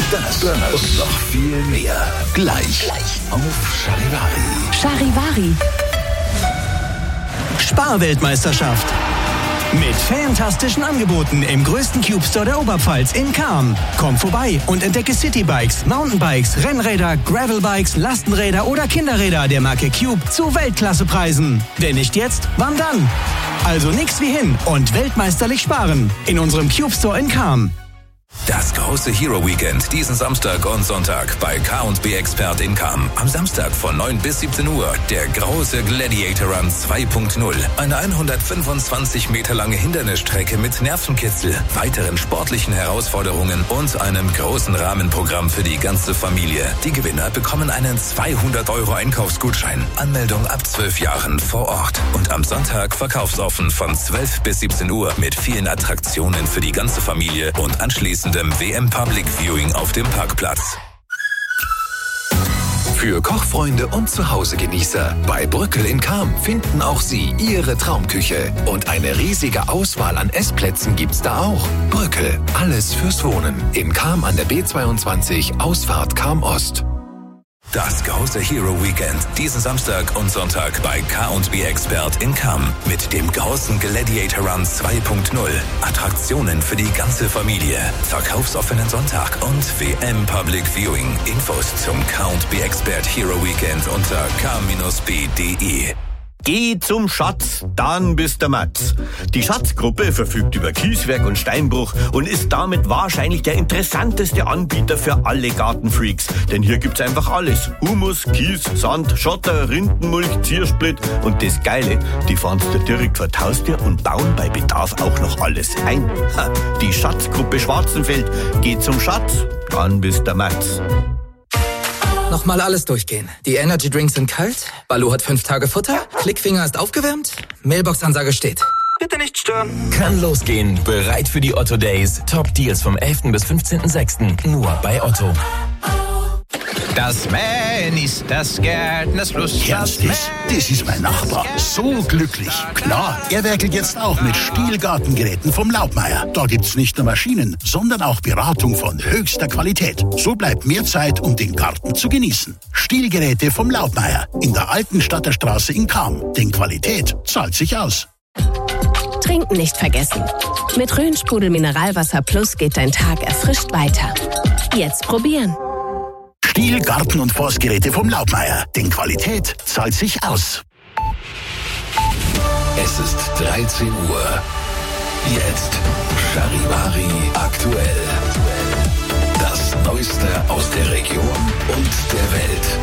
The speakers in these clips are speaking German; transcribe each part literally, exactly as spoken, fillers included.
Das, das und noch viel mehr. Gleich, Gleich. auf Charivari. Charivari. Sparweltmeisterschaft. Mit fantastischen Angeboten im größten Cube Store der Oberpfalz in Cham. Komm vorbei und entdecke Citybikes, Mountainbikes, Rennräder, Gravelbikes, Lastenräder oder Kinderräder der Marke Cube zu Weltklassepreisen. Wenn nicht jetzt, wann dann? Also nix wie hin und weltmeisterlich sparen in unserem Cube Store in Cham. Das große Hero Weekend diesen Samstag und Sonntag bei K und B Expert in Cham. Am Samstag von neun bis siebzehn Uhr der große Gladiator Run zwei Punkt null. Eine hundertfünfundzwanzig Meter lange Hindernisstrecke mit Nervenkitzel, weiteren sportlichen Herausforderungen und einem großen Rahmenprogramm für die ganze Familie. Die Gewinner bekommen einen zweihundert Euro Einkaufsgutschein. Anmeldung ab zwölf Jahren vor Ort. Und am Sonntag verkaufsoffen von zwölf bis siebzehn Uhr mit vielen Attraktionen für die ganze Familie und anschließend W M Public Viewing auf dem Parkplatz. Für Kochfreunde und Zuhausegenießer bei Brückel in Cham finden auch Sie Ihre Traumküche. Und eine riesige Auswahl an Essplätzen gibt's da auch. Brückel, alles fürs Wohnen. In Cham an der B zweiundzwanzig, Ausfahrt Cham Ost. Das große Hero Weekend diesen Samstag und Sonntag bei K und B Expert in Cham mit dem großen Gladiator Run zwei Punkt null. Attraktionen für die ganze Familie, verkaufsoffenen Sonntag und W M Public Viewing. Infos zum K und B Expert Hero Weekend unter k b punkt de. Geh zum Schatz, dann bist der Matz. Die Schatzgruppe verfügt über Kieswerk und Steinbruch und ist damit wahrscheinlich der interessanteste Anbieter für alle Gartenfreaks. Denn hier gibt's einfach alles. Humus, Kies, Sand, Schotter, Rindenmulch, Ziersplit und das Geile, die fahren's dir direkt vor Haustür und bauen bei Bedarf auch noch alles ein. Ha, die Schatzgruppe Schwarzenfeld. Geh zum Schatz, dann bist der Matz. Nochmal alles durchgehen. Die Energy Drinks sind kalt, Baloo hat fünf Tage Futter, Klickfinger ist aufgewärmt, Mailbox-Ansage steht. Bitte nicht stören. Kann losgehen. Bereit für die Otto Days. Top Deals vom elften bis fünfzehnten sechsten Nur bei Otto. Das Mähen ist das Gärtners Lust. Kerstis, das ist mein Nachbar. So glücklich. Klar, er werkelt jetzt auch mit Stiel-Gartengeräten vom Laubmeier. Da gibt's nicht nur Maschinen, sondern auch Beratung von höchster Qualität. So bleibt mehr Zeit, um den Garten zu genießen. Stielgeräte vom Laubmeier in der alten Stadterstraße in Cham. Denn Qualität zahlt sich aus. Trinken nicht vergessen. Mit Rhön-Sprudel Mineralwasser Plus geht dein Tag erfrischt weiter. Jetzt probieren. Stiel, Garten- und Forstgeräte vom Laubmeier. Denn Qualität zahlt sich aus. Es ist dreizehn Uhr. Jetzt Charivari aktuell. Das Neueste aus der Region und der Welt.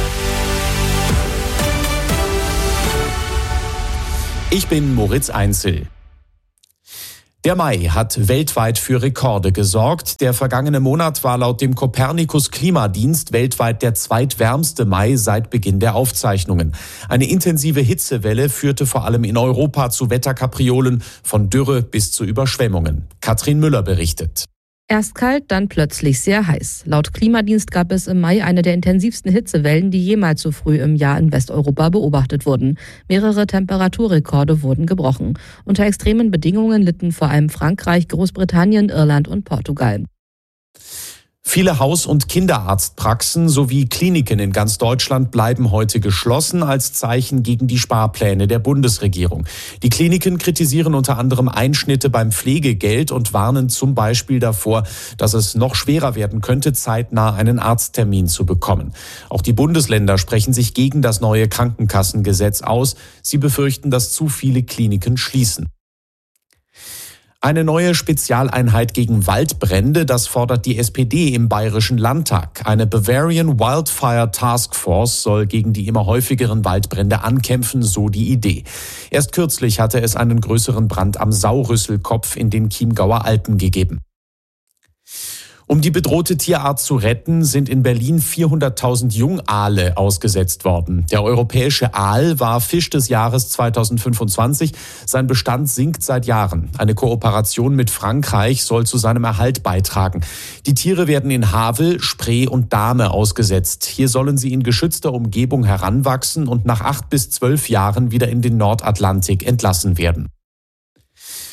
Ich bin Moritz Einzel. Der Mai hat weltweit für Rekorde gesorgt. Der vergangene Monat war laut dem Copernicus-Klimadienst weltweit der zweitwärmste Mai seit Beginn der Aufzeichnungen. Eine intensive Hitzewelle führte vor allem in Europa zu Wetterkapriolen, von Dürre bis zu Überschwemmungen. Katrin Müller berichtet. Erst kalt, dann plötzlich sehr heiß. Laut Klimadienst gab es im Mai eine der intensivsten Hitzewellen, die jemals so früh im Jahr in Westeuropa beobachtet wurden. Mehrere Temperaturrekorde wurden gebrochen. Unter extremen Bedingungen litten vor allem Frankreich, Großbritannien, Irland und Portugal. Viele Haus- und Kinderarztpraxen sowie Kliniken in ganz Deutschland bleiben heute geschlossen als Zeichen gegen die Sparpläne der Bundesregierung. Die Kliniken kritisieren unter anderem Einschnitte beim Pflegegeld und warnen zum Beispiel davor, dass es noch schwerer werden könnte, zeitnah einen Arzttermin zu bekommen. Auch die Bundesländer sprechen sich gegen das neue Krankenkassengesetz aus. Sie befürchten, dass zu viele Kliniken schließen. Eine neue Spezialeinheit gegen Waldbrände, das fordert die S P D im Bayerischen Landtag. Eine Bavarian Wildfire Task Force soll gegen die immer häufigeren Waldbrände ankämpfen, so die Idee. Erst kürzlich hatte es einen größeren Brand am Saurüsselkopf in den Chiemgauer Alpen gegeben. Um die bedrohte Tierart zu retten, sind in Berlin vierhunderttausend Jungaale ausgesetzt worden. Der europäische Aal war Fisch des Jahres zweitausendfünfundzwanzig. Sein Bestand sinkt seit Jahren. Eine Kooperation mit Frankreich soll zu seinem Erhalt beitragen. Die Tiere werden in Havel, Spree und Dahme ausgesetzt. Hier sollen sie in geschützter Umgebung heranwachsen und nach acht bis zwölf Jahren wieder in den Nordatlantik entlassen werden.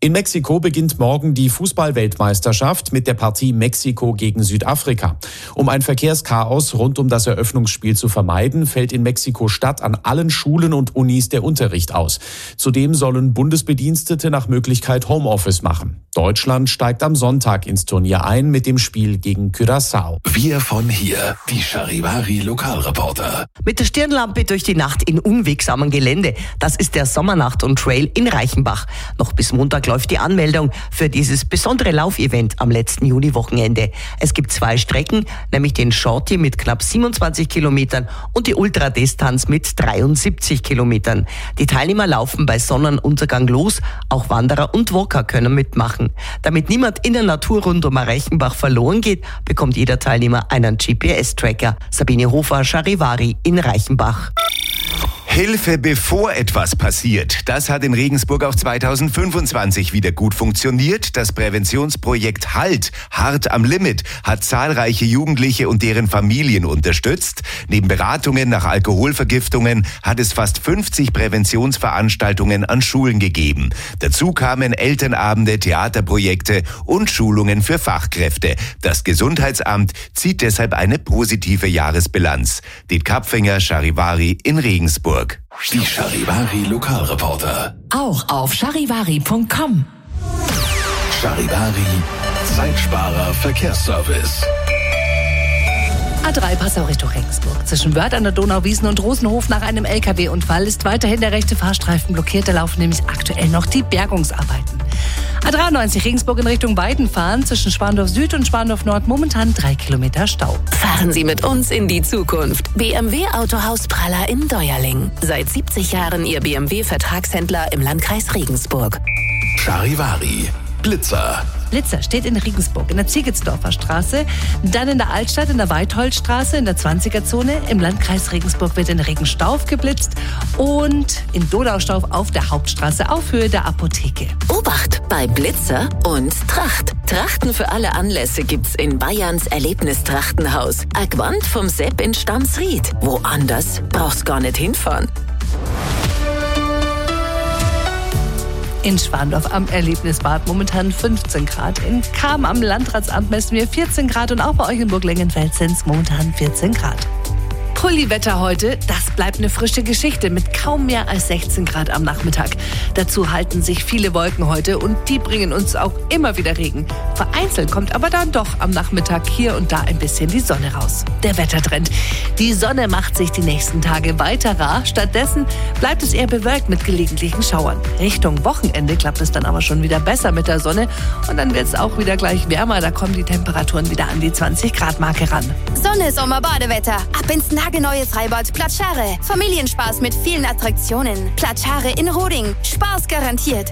In Mexiko beginnt morgen die Fußball-Weltmeisterschaft mit der Partie Mexiko gegen Südafrika. Um ein Verkehrschaos rund um das Eröffnungsspiel zu vermeiden, fällt in Mexiko-Stadt an allen Schulen und Unis der Unterricht aus. Zudem sollen Bundesbedienstete nach Möglichkeit Homeoffice machen. Deutschland steigt am Sonntag ins Turnier ein mit dem Spiel gegen Curaçao. Wir von hier, die Charivari Lokalreporter. Mit der Stirnlampe durch die Nacht in unwegsamem Gelände. Das ist der Sommernacht- und Trail in Reichenbach. Noch bis Montag läuft die Anmeldung für dieses besondere Laufevent am letzten Juniwochenende. Es gibt zwei Strecken, nämlich den Shorty mit knapp siebenundzwanzig Kilometern und die Ultradistanz mit dreiundsiebzig Kilometern. Die Teilnehmer laufen bei Sonnenuntergang los. Auch Wanderer und Walker können mitmachen. Damit niemand in der Natur rund um Reichenbach verloren geht, bekommt jeder Teilnehmer einen G P S-Tracker. Sabine Hofer, Charivari in Reichenbach. Hilfe, bevor etwas passiert. Das hat in Regensburg auch zweitausendfünfundzwanzig wieder gut funktioniert. Das Präventionsprojekt Halt, hart am Limit, hat zahlreiche Jugendliche und deren Familien unterstützt. Neben Beratungen nach Alkoholvergiftungen hat es fast fünfzig Präventionsveranstaltungen an Schulen gegeben. Dazu kamen Elternabende, Theaterprojekte und Schulungen für Fachkräfte. Das Gesundheitsamt zieht deshalb eine positive Jahresbilanz. Det Kapfinger, Charivari in Regensburg. Die Charivari Lokalreporter. Auch auf charivari punkt com. Charivari, Zeitsparer Verkehrsservice. A drei Passau Richtung Regensburg. Zwischen Wörth an der Donau, Wiesen und Rosenhof nach einem L K W-Unfall ist weiterhin der rechte Fahrstreifen blockiert. Da laufen nämlich aktuell noch die Bergungsarbeiten. A dreiundneunzig Regensburg in Richtung Weidenfahren. Zwischen Spandorf Süd und Spandorf Nord momentan drei Kilometer Stau. Fahren Sie mit uns in die Zukunft. B M W Autohaus Praller in Deuerling. Seit siebzig Jahren Ihr B M W-Vertragshändler im Landkreis Regensburg. Charivari, Blitzer. Blitzer steht in Regensburg in der Ziegelsdorfer Straße, dann in der Altstadt in der Weitholdstraße in der zwanziger-Zone. Im Landkreis Regensburg wird in Regenstauf geblitzt und in Donaustauf auf der Hauptstraße auf Höhe der Apotheke. Obacht bei Blitzer und Tracht. Trachten für alle Anlässe gibt's in Bayerns Erlebnistrachtenhaus. Agwand vom Sepp in Stamsried. Woanders brauchst gar nicht hinfahren. In Schwandorf am Erlebnisbad momentan fünfzehn Grad. In Cham am Landratsamt messen wir vierzehn Grad und auch bei euch in Burg-Lengenfeld sind es momentan vierzehn Grad. Pulli-Wetter heute, das bleibt eine frische Geschichte mit kaum mehr als sechzehn Grad am Nachmittag. Dazu halten sich viele Wolken heute und die bringen uns auch immer wieder Regen. Vereinzelt kommt aber dann doch am Nachmittag hier und da ein bisschen die Sonne raus. Der Wettertrend. Die Sonne macht sich die nächsten Tage weiter rar. Stattdessen bleibt es eher bewölkt mit gelegentlichen Schauern. Richtung Wochenende klappt es dann aber schon wieder besser mit der Sonne und dann wird es auch wieder gleich wärmer. Da kommen die Temperaturen wieder an die zwanzig Grad Marke ran. Sonne, Sommer, Badewetter. Ab ins nagelneue Freibad Platschare. Familienspaß mit vielen Attraktionen. Platschare in Roding. Spaß garantiert.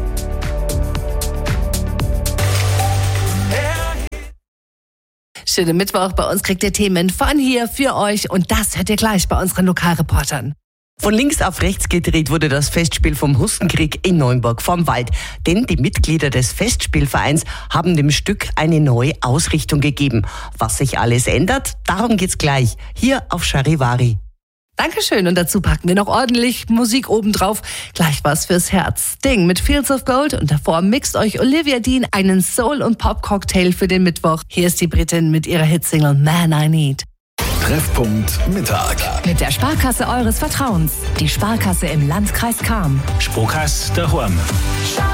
Schönen Mittwoch. Bei uns kriegt ihr Themen von hier für euch und das hört ihr gleich bei unseren Lokalreportern. Von links auf rechts gedreht wurde das Festspiel vom Hustenkrieg in Neuenburg vom Wald. Denn die Mitglieder des Festspielvereins haben dem Stück eine neue Ausrichtung gegeben. Was sich alles ändert, darum geht's gleich. Hier auf Charivari. Dankeschön und dazu packen wir noch ordentlich Musik obendrauf. Gleich was fürs Herz. Sting mit Fields of Gold und davor mixt euch Olivia Dean einen Soul- und Pop-Cocktail für den Mittwoch. Hier ist die Britin mit ihrer Hitsingle Man I Need. Treffpunkt Mittag. Mit der Sparkasse eures Vertrauens. Die Sparkasse im Landkreis Cham. Sparkasse daheim.